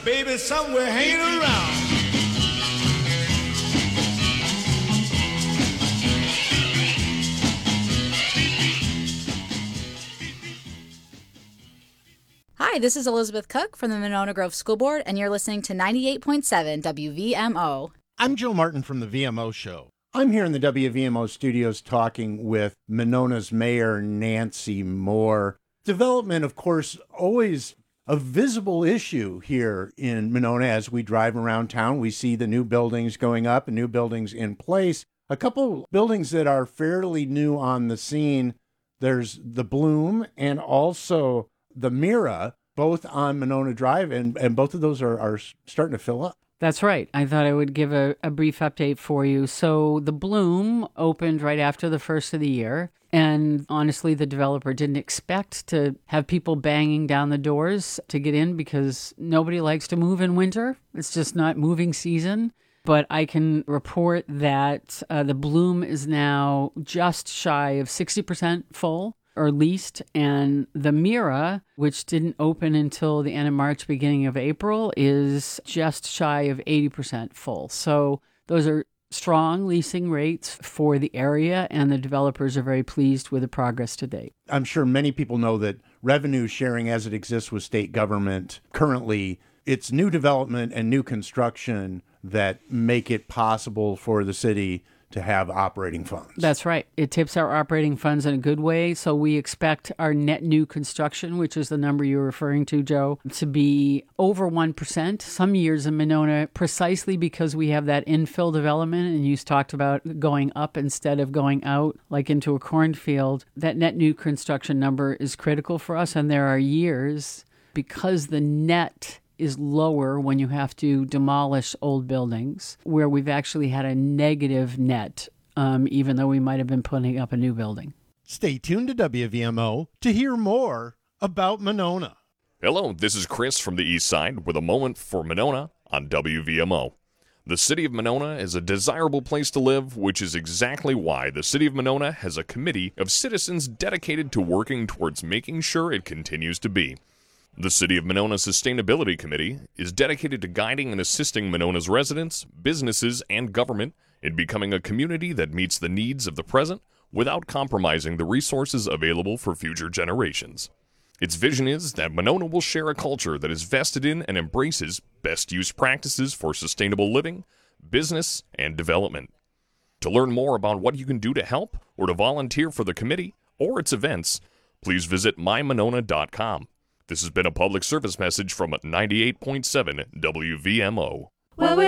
baby somewhere hanging around. Hi, this is Elizabeth Cook from the Monona Grove School Board, and you're listening to 98.7 WVMO. I'm Joe Martin from the VMO Show. I'm here in the WVMO studios talking with Monona's Mayor, Nancy Moore. Development, of course, always a visible issue here in Monona. As we drive around town, we see the new buildings going up and new buildings in place. A couple buildings that are fairly new on the scene. There's the Bloom and also the Mira, both on Monona Drive, and both of those are starting to fill up. That's right. I thought I would give a brief update for you. So the Bloom opened right after the first of the year. And honestly, the developer didn't expect to have people banging down the doors to get in because nobody likes to move in winter. It's just not moving season. But I can report that the Bloom is now just shy of 60% full or leased, and the Mira, which didn't open until the end of March, beginning of April, is just shy of 80% full. So those are strong leasing rates for the area, and the developers are very pleased with the progress to date. I'm sure many people know that revenue sharing as it exists with state government currently, it's new development and new construction that make it possible for the city to have operating funds. That's right. It tips our operating funds in a good way. So we expect our net new construction, which is the number you're referring to, Joe, to be over 1%. Some years in Monona, precisely because we have that infill development, and you talked about going up instead of going out, like into a cornfield. That net new construction number is critical for us. And there are years, because the net is lower when you have to demolish old buildings, where we've actually had a negative net, even though we might have been putting up a new building. Stay tuned to WVMO to hear more about Monona. Hello, this is Chris from the East Side with a moment for Monona on WVMO. The city of Monona is a desirable place to live, which is exactly why the city of Monona has a committee of citizens dedicated to working towards making sure it continues to be. The City of Monona Sustainability Committee is dedicated to guiding and assisting Monona's residents, businesses, and government in becoming a community that meets the needs of the present without compromising the resources available for future generations. Its vision is that Monona will share a culture that is vested in and embraces best use practices for sustainable living, business, and development. To learn more about what you can do to help or to volunteer for the committee or its events, please visit mymonona.com. This has been a public service message from 98.7 WVMO. Well,